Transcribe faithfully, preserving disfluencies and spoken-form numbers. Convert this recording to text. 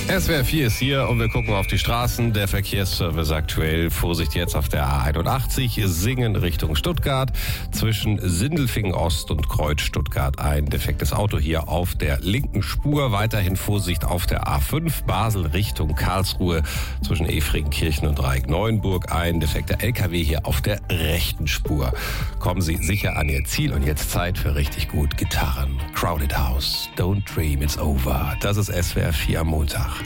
S W R vier ist hier und wir gucken auf die Straßen. Der Verkehrsservice aktuell. Vorsicht jetzt auf der A einundachtzig, Singen Richtung Stuttgart. Zwischen Sindelfingen Ost und Kreuz Stuttgart ein defektes Auto hier auf der linken Spur. Weiterhin Vorsicht auf der A fünf, Basel Richtung Karlsruhe. Zwischen Efringkirchen und Reik-Neuenburg ein defekter L K W hier auf der rechten Spur. Kommen Sie sicher an Ihr Ziel und jetzt Zeit für richtig gut Gitarren. Crowded House, Don't Dream It's Over. Das ist S W R vier am Montag.